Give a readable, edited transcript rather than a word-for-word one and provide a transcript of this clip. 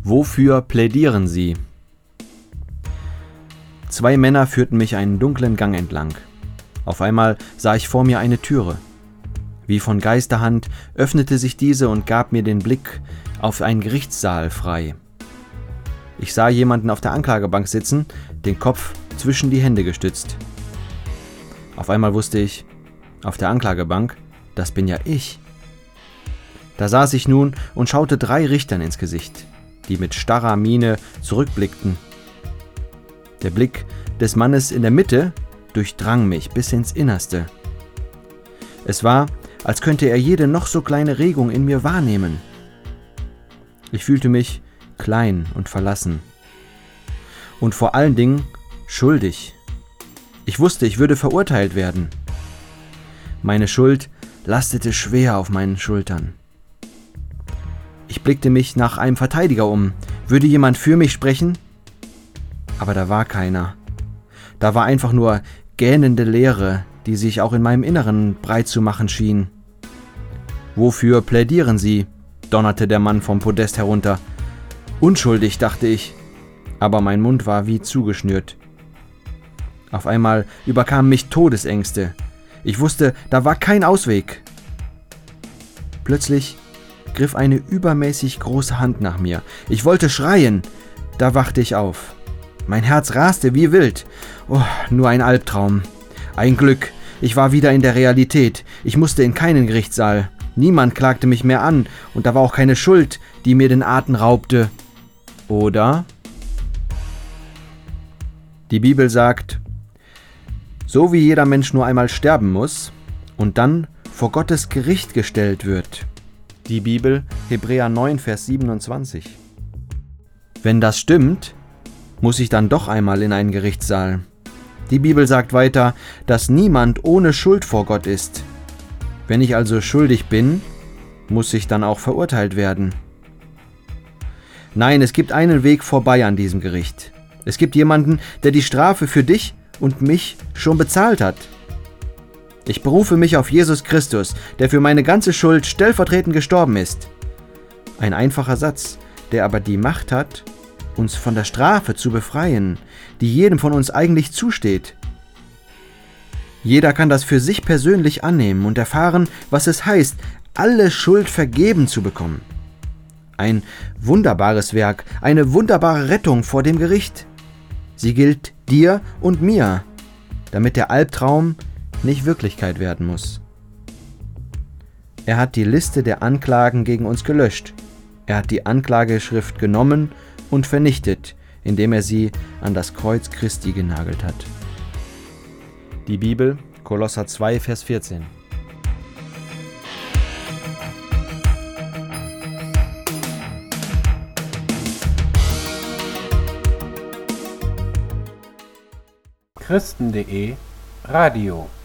Wofür plädieren Sie? 2 Männer führten mich einen dunklen Gang entlang. Auf einmal sah ich vor mir eine Türe. Wie von Geisterhand öffnete sich diese und gab mir den Blick auf einen Gerichtssaal frei. Ich sah jemanden auf der Anklagebank sitzen, den Kopf zwischen die Hände gestützt. Auf einmal wusste ich, auf der Anklagebank, das bin ja ich. Da saß ich nun und schaute 3 Richtern ins Gesicht, die mit starrer Miene zurückblickten. Der Blick des Mannes in der Mitte durchdrang mich bis ins Innerste. Es war, als könnte er jede noch so kleine Regung in mir wahrnehmen. Ich fühlte mich klein und verlassen. Und vor allen Dingen schuldig. Ich wusste, ich würde verurteilt werden. Meine Schuld lastete schwer auf meinen Schultern. Ich blickte mich nach einem Verteidiger um. Würde jemand für mich sprechen? Aber da war keiner. Da war einfach nur gähnende Leere, die sich auch in meinem Inneren breit zu machen schien. »Wofür plädieren Sie?« donnerte der Mann vom Podest herunter. Unschuldig, dachte ich, aber mein Mund war wie zugeschnürt. Auf einmal überkamen mich Todesängste. Ich wusste, da war kein Ausweg. Plötzlich griff eine übermäßig große Hand nach mir. Ich wollte schreien. Da wachte ich auf. Mein Herz raste wie wild. Oh, nur ein Albtraum. Ein Glück, ich war wieder in der Realität. Ich musste in keinen Gerichtssaal. Niemand klagte mich mehr an und da war auch keine Schuld, die mir den Atem raubte. Oder? Die Bibel sagt, so wie jeder Mensch nur einmal sterben muss und dann vor Gottes Gericht gestellt wird. Die Bibel, Hebräer 9, Vers 27. Wenn das stimmt, muss ich dann doch einmal in einen Gerichtssaal. Die Bibel sagt weiter, dass niemand ohne Schuld vor Gott ist. Wenn ich also schuldig bin, muss ich dann auch verurteilt werden. Nein, es gibt einen Weg vorbei an diesem Gericht. Es gibt jemanden, der die Strafe für dich und mich schon bezahlt hat. Ich berufe mich auf Jesus Christus, der für meine ganze Schuld stellvertretend gestorben ist. Ein einfacher Satz, der aber die Macht hat, uns von der Strafe zu befreien, die jedem von uns eigentlich zusteht. Jeder kann das für sich persönlich annehmen und erfahren, was es heißt, alle Schuld vergeben zu bekommen. Ein wunderbares Werk, eine wunderbare Rettung vor dem Gericht. Sie gilt dir und mir, damit der Albtraum nicht Wirklichkeit werden muss. Er hat die Liste der Anklagen gegen uns gelöscht. Er hat die Anklageschrift genommen und vernichtet, indem er sie an das Kreuz Christi genagelt hat. Die Bibel, Kolosser 2, Vers 14. Christen.de Radio